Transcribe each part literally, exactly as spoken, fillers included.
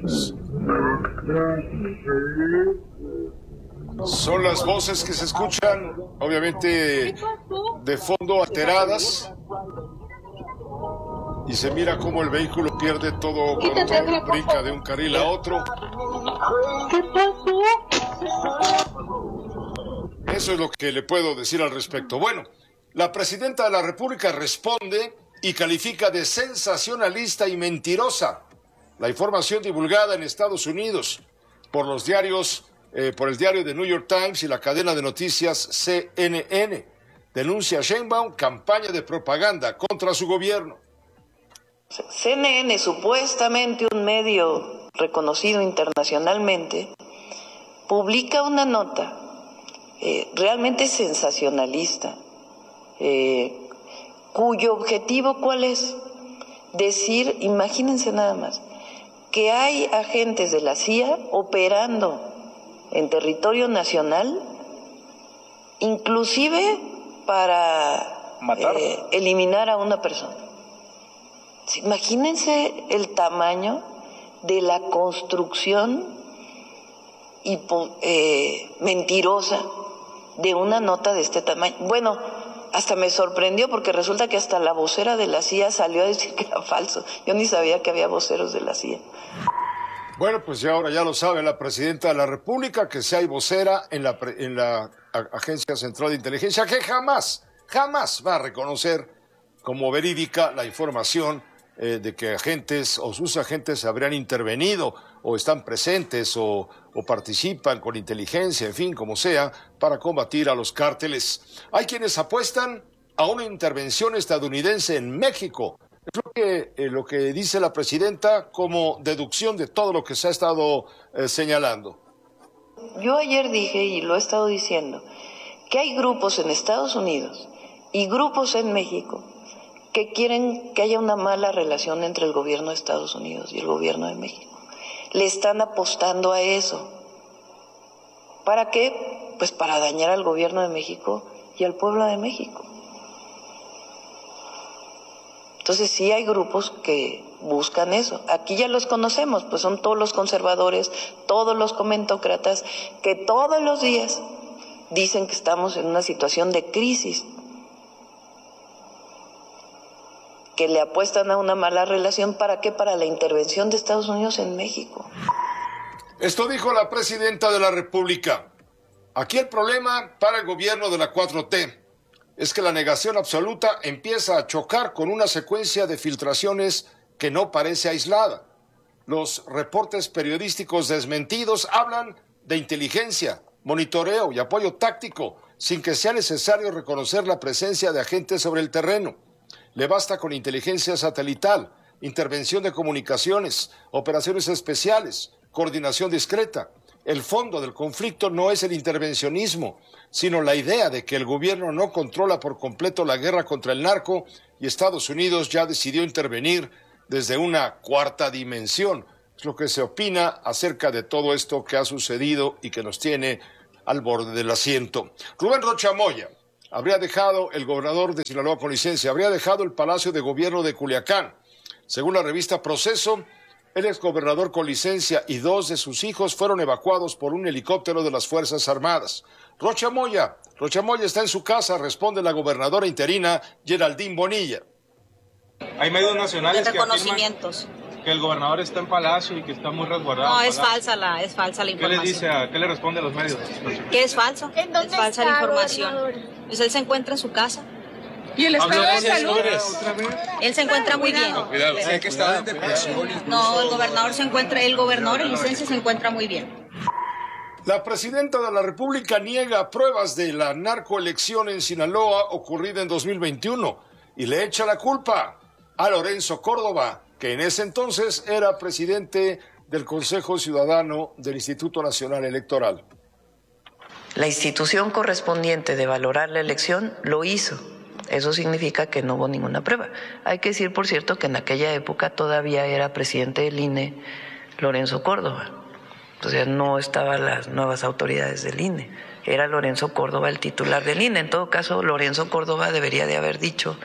Son las voces que se escuchan, obviamente, de fondo alteradas. Y se mira cómo el vehículo pierde todo control, brinca de un carril a otro. ¿Qué pasó? Eso es lo que le puedo decir al respecto. Bueno, la presidenta de la República responde y califica de sensacionalista y mentirosa la información divulgada en Estados Unidos por los diarios, eh, por el diario The New York Times y la cadena de noticias C N N. Denuncia a Sheinbaum campaña de propaganda contra su gobierno. C N N, supuestamente un medio reconocido internacionalmente, publica una nota eh, realmente sensacionalista, eh, cuyo objetivo, ¿cuál es? Decir, imagínense nada más, que hay agentes de la C I A operando en territorio nacional, inclusive para eh, eliminar a una persona. Imagínense el tamaño de la construcción hipo, eh, mentirosa de una nota de este tamaño. Bueno, hasta me sorprendió porque resulta que hasta la vocera de la C I A salió a decir que era falso. Yo ni sabía que había voceros de la C I A. Bueno, pues ya ahora ya lo sabe la presidenta de la República, que si hay vocera en la, en la Agencia Central de Inteligencia, que jamás, jamás va a reconocer como verídica la información eh, de que agentes o sus agentes habrían intervenido o están presentes o, o participan con inteligencia, en fin, como sea, para combatir a los cárteles. Hay quienes apuestan a una intervención estadounidense en México. Es lo que, eh, lo que dice la presidenta como deducción de todo lo que se ha estado eh, señalando. Yo ayer dije, y lo he estado diciendo, que hay grupos en Estados Unidos y grupos en México que quieren que haya una mala relación entre el gobierno de Estados Unidos y el gobierno de México. Le están apostando a eso. ¿Para qué? Pues para dañar al gobierno de México y al pueblo de México. Entonces sí hay grupos que buscan eso. Aquí ya los conocemos, pues son todos los conservadores, todos los comentócratas, que todos los días dicen que estamos en una situación de crisis, que le apuestan a una mala relación. ¿Para qué? Para la intervención de Estados Unidos en México. Esto dijo la presidenta de la República. Aquí el problema para el gobierno de la cuatro T es que la negación absoluta empieza a chocar con una secuencia de filtraciones que no parece aislada. Los reportes periodísticos desmentidos hablan de inteligencia, monitoreo y apoyo táctico, sin que sea necesario reconocer la presencia de agentes sobre el terreno. Le basta con inteligencia satelital, intervención de comunicaciones, operaciones especiales, coordinación discreta. El fondo del conflicto no es el intervencionismo, sino la idea de que el gobierno no controla por completo la guerra contra el narco y Estados Unidos ya decidió intervenir desde una cuarta dimensión. Es lo que se opina acerca de todo esto que ha sucedido y que nos tiene al borde del asiento. Rubén Rocha Moya habría dejado, el gobernador de Sinaloa con licencia, habría dejado el Palacio de Gobierno de Culiacán. Según la revista Proceso, el exgobernador con licencia y dos de sus hijos fueron evacuados por un helicóptero de las Fuerzas Armadas. Rocha Moya, Rocha Moya está en su casa, responde la gobernadora interina Geraldine Bonilla. Hay medios nacionales de que reconocimientos. Que el gobernador está en Palacio y que está muy resguardado. No, es falsa la, es falsa la información. ¿Qué le dice a, qué le responde a los medios? ¿Qué es falso? ¿En dónde es falsa está, la información. gobernador? Pues él se encuentra en su casa. ¿Y el estado de salud? Él se encuentra muy bien. No, cuidado, sé que está en depresión. No, el gobernador se encuentra, el gobernador en licencia se encuentra muy bien. La presidenta de la República niega pruebas de la narcoelección en Sinaloa ocurrida en dos mil veintiuno y le echa la culpa a Lorenzo Córdoba, que en ese entonces era presidente del Consejo Ciudadano del Instituto Nacional Electoral. La institución correspondiente de valorar la elección lo hizo. Eso significa que no hubo ninguna prueba. Hay que decir, por cierto, que en aquella época todavía era presidente del I N E Lorenzo Córdoba. Entonces no estaban las nuevas autoridades del I N E. Era Lorenzo Córdoba el titular del I N E. En todo caso, Lorenzo Córdoba debería de haber dicho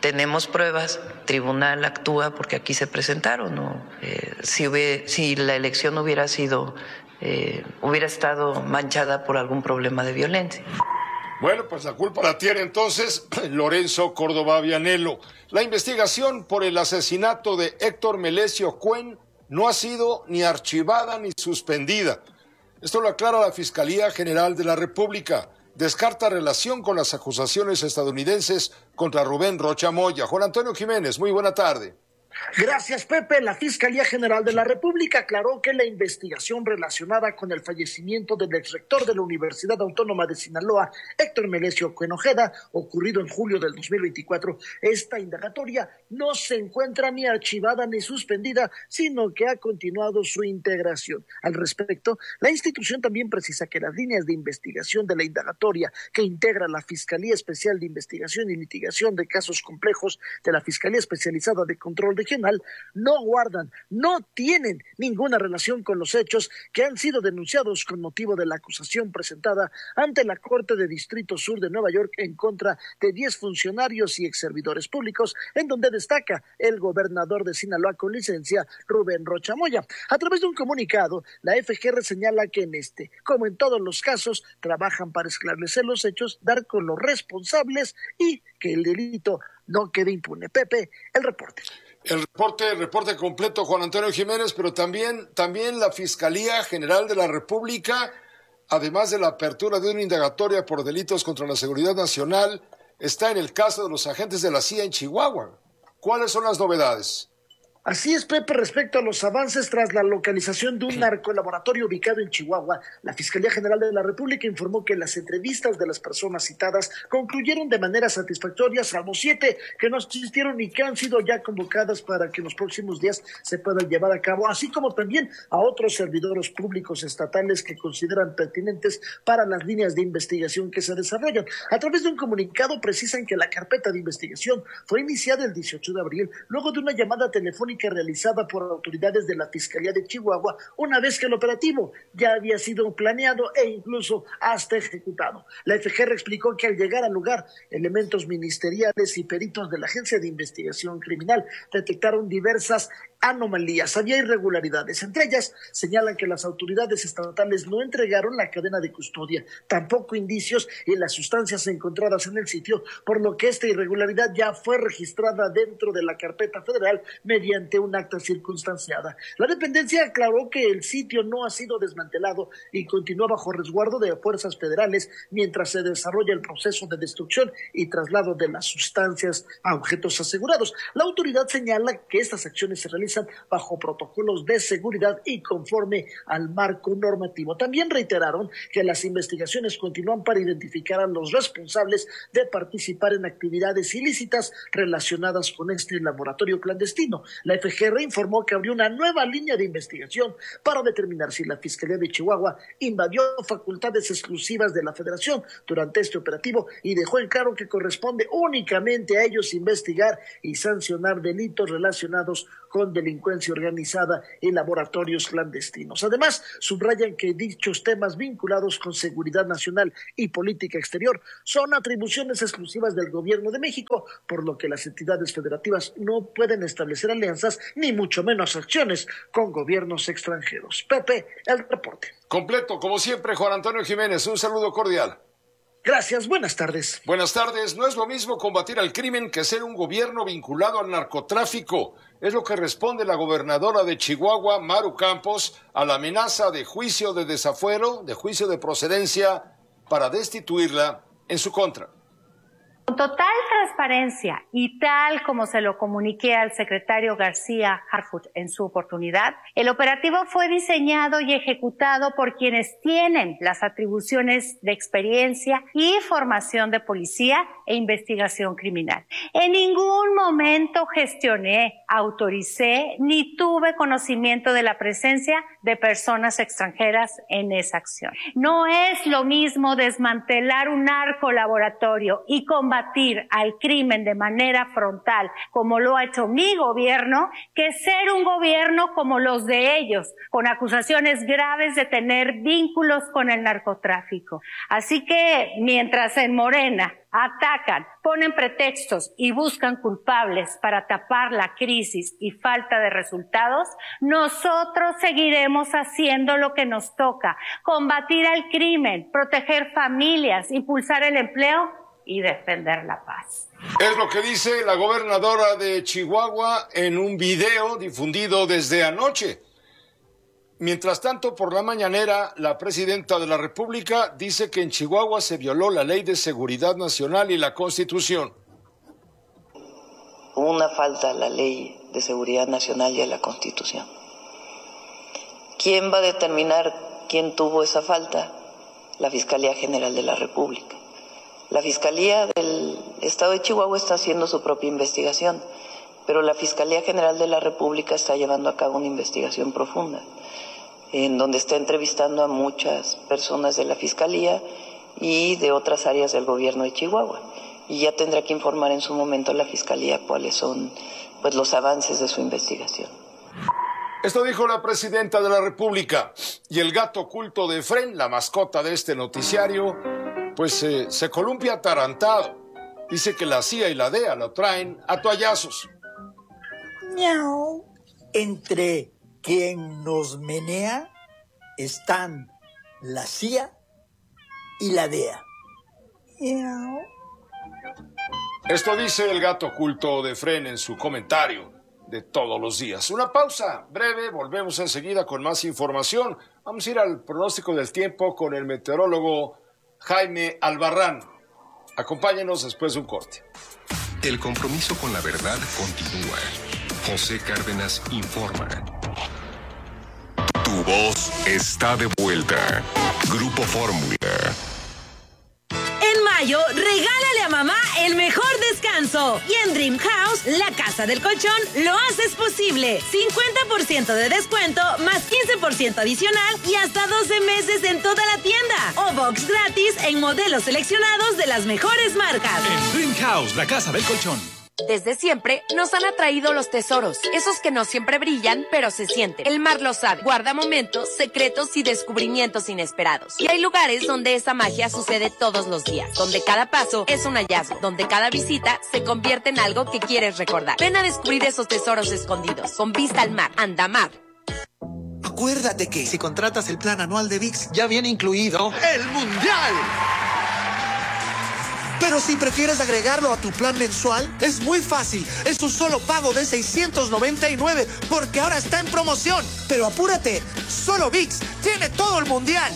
tenemos pruebas, tribunal actúa porque aquí se presentaron, ¿no? Eh, si, hube, si la elección hubiera sido, eh, hubiera estado manchada por algún problema de violencia. Bueno, pues la culpa la tiene entonces Lorenzo Córdoba Vianello. La investigación por el asesinato de Héctor Melesio Cuen no ha sido ni archivada ni suspendida. Esto lo aclara la Fiscalía General de la República. Descarta relación con las acusaciones estadounidenses contra Rubén Rocha Moya. Juan Antonio Jiménez, muy buena tarde. Gracias, Pepe. La Fiscalía General de la República aclaró que la investigación relacionada con el fallecimiento del exrector de la Universidad Autónoma de Sinaloa, Héctor Melesio Cuen Ojeda, ocurrido en julio del dos mil veinticuatro, esta indagatoria no se encuentra ni archivada ni suspendida, sino que ha continuado su integración. Al respecto, la institución también precisa que las líneas de investigación de la indagatoria que integra la Fiscalía Especial de Investigación y Litigación de Casos Complejos de la Fiscalía Especializada de Control Regional no guardan, no tienen ninguna relación con los hechos que han sido denunciados con motivo de la acusación presentada ante la Corte de Distrito Sur de Nueva York en contra de diez funcionarios y exservidores públicos, en donde destaca el gobernador de Sinaloa con licencia, Rubén Rocha Moya. A través de un comunicado, la F G R señala que en este, como en todos los casos, trabajan para esclarecer los hechos, dar con los responsables y que el delito no quede impune. Pepe, el reporte. El reporte, el reporte completo, Juan Antonio Jiménez, pero también, también la Fiscalía General de la República, además de la apertura de una indagatoria por delitos contra la seguridad nacional, está en el caso de los agentes de la C I A en Chihuahua. ¿Cuáles son las novedades? Así es, Pepe, respecto a los avances tras la localización de un narcolaboratorio ubicado en Chihuahua, la Fiscalía General de la República informó que las entrevistas de las personas citadas concluyeron de manera satisfactoria, salvo siete que no asistieron y que han sido ya convocadas para que en los próximos días se puedan llevar a cabo, así como también a otros servidores públicos estatales que consideran pertinentes para las líneas de investigación que se desarrollan. A través de un comunicado precisan que la carpeta de investigación fue iniciada el dieciocho de abril, luego de una llamada telefónica realizada por autoridades de la Fiscalía de Chihuahua, una vez que el operativo ya había sido planeado e incluso hasta ejecutado. La F G R explicó que al llegar al lugar, elementos ministeriales y peritos de la Agencia de Investigación Criminal detectaron diversas anomalías, había irregularidades. Entre ellas, señalan que las autoridades estatales no entregaron la cadena de custodia, tampoco indicios y las sustancias encontradas en el sitio, por lo que esta irregularidad ya fue registrada dentro de la carpeta federal mediante un acta circunstanciada. La dependencia aclaró que el sitio no ha sido desmantelado y continúa bajo resguardo de fuerzas federales mientras se desarrolla el proceso de destrucción y traslado de las sustancias a objetos asegurados. La autoridad señala que estas acciones se realizan bajo protocolos de seguridad y conforme al marco normativo. También reiteraron que las investigaciones continúan para identificar a los responsables de participar en actividades ilícitas relacionadas con este laboratorio clandestino. La F G R informó que abrió una nueva línea de investigación para determinar si la Fiscalía de Chihuahua invadió facultades exclusivas de la Federación durante este operativo y dejó en claro que corresponde únicamente a ellos investigar y sancionar delitos relacionados con delincuencia organizada y laboratorios clandestinos. Además, subrayan que dichos temas vinculados con seguridad nacional y política exterior son atribuciones exclusivas del Gobierno de México, por lo que las entidades federativas no pueden establecer alianzas ni mucho menos acciones con gobiernos extranjeros. Pepe, el reporte. Completo, como siempre, Juan Antonio Jiménez, un saludo cordial. Gracias, buenas tardes. Buenas tardes. No es lo mismo combatir al crimen que ser un gobierno vinculado al narcotráfico. Es lo que responde la gobernadora de Chihuahua, Maru Campos, a la amenaza de juicio de desafuero, de juicio de procedencia, para destituirla en su contra. Con total transparencia y tal como se lo comuniqué al secretario García Harfuch en su oportunidad, el operativo fue diseñado y ejecutado por quienes tienen las atribuciones de experiencia y formación de policía e investigación criminal. En ningún momento gestioné, autoricé ni tuve conocimiento de la presencia de personas extranjeras en esa acción. No es lo mismo desmantelar un narcolaboratorio y combatir combatir al crimen de manera frontal, como lo ha hecho mi gobierno, que ser un gobierno como los de ellos, con acusaciones graves de tener vínculos con el narcotráfico. Así que mientras en Morena atacan, ponen pretextos y buscan culpables para tapar la crisis y falta de resultados, nosotros seguiremos haciendo lo que nos toca: combatir al crimen, proteger familias, impulsar el empleo y defender la paz. Es lo que dice la gobernadora de Chihuahua en un video difundido desde anoche. Mientras tanto, por la mañanera, la presidenta de la República dice que en Chihuahua se violó la Ley de Seguridad Nacional y la Constitución. Una falta a la Ley de Seguridad Nacional y a la Constitución. ¿Quién va a determinar quién tuvo esa falta? La Fiscalía General de la República. La Fiscalía del Estado de Chihuahua está haciendo su propia investigación, pero la Fiscalía General de la República está llevando a cabo una investigación profunda, en donde está entrevistando a muchas personas de la Fiscalía y de otras áreas del gobierno de Chihuahua. Y ya tendrá que informar en su momento la Fiscalía cuáles son, pues, los avances de su investigación. Esto dijo la presidenta de la República. Y el gato oculto de Efrén, la mascota de este noticiario, pues eh, se columpia atarantado. Dice que la C I A y la D E A lo traen a toallazos. Miau. Entre quien nos menea están la C I A y la D E A. Miau. Esto dice el gato oculto de Efrén en su comentario de todos los días. Una pausa breve, volvemos enseguida con más información. Vamos a ir al pronóstico del tiempo con el meteorólogo Jaime Albarrán. Acompáñenos después de un corte. El compromiso con la verdad continúa. José Cárdenas informa. Tu voz está de vuelta. Grupo Fórmula. En mayo, regálale a mamá el mejor descanso. Y en Dream House, la casa del colchón, lo haces posible. cincuenta por ciento de descuento, más quince por ciento adicional y hasta doce meses en toda la tienda. O box gratis en modelos seleccionados de las mejores marcas. En Dream House, la casa del colchón. Desde siempre nos han atraído los tesoros, esos que no siempre brillan, pero se sienten. El mar lo sabe, guarda momentos, secretos y descubrimientos inesperados. Y hay lugares donde esa magia sucede todos los días, donde cada paso es un hallazgo, donde cada visita se convierte en algo que quieres recordar. Ven a descubrir esos tesoros escondidos, con vista al mar. Andamar. Acuérdate que si contratas el plan anual de V I X, ya viene incluido el Mundial. Pero si prefieres agregarlo a tu plan mensual, es muy fácil. Es un solo pago de seiscientos noventa y nueve porque ahora está en promoción. Pero apúrate, solo V I X tiene todo el mundial.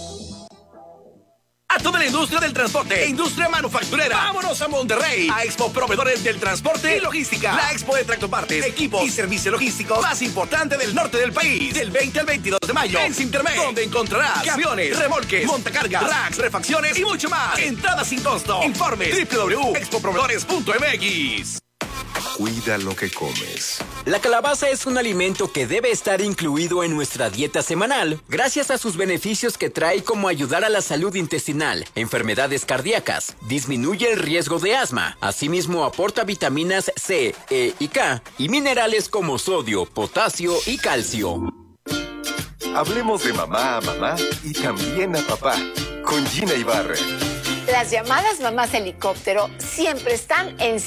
A toda la industria del transporte e industria manufacturera. Vámonos a Monterrey, a Expo Proveedores del Transporte y Logística. La expo de tractopartes, equipos y servicios logísticos más importante del norte del país. Del veinte al veintidós de mayo en Sintermex, donde encontrarás camiones, remolques, montacargas, racks, refacciones y mucho más. Entrada sin costo. Informes doble u doble u doble u punto expo proveedores punto m x. Cuida lo que comes. La calabaza es un alimento que debe estar incluido en nuestra dieta semanal, gracias a sus beneficios que trae, como ayudar a la salud intestinal, enfermedades cardíacas, disminuye el riesgo de asma, asimismo aporta vitaminas C, E y K, y minerales como sodio, potasio y calcio. Hablemos de mamá a mamá y también a papá, con Gina Ibarra. Las llamadas mamás helicóptero siempre están en